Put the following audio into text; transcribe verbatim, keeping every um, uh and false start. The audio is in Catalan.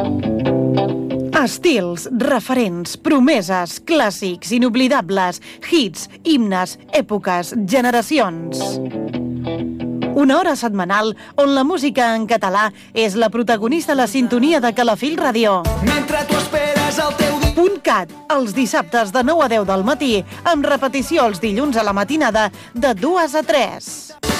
Estils, referents, promeses, clàssics, inoblidables, hits, himnes, èpoques, generacions. Una hora setmanal on la música en català és la protagonista a la sintonia de Calafell Ràdio. Mentre tu esperes el teu dia. .cat, els dissabtes de nou a deu del matí, amb repetició els dilluns a la matinada de dues a tres.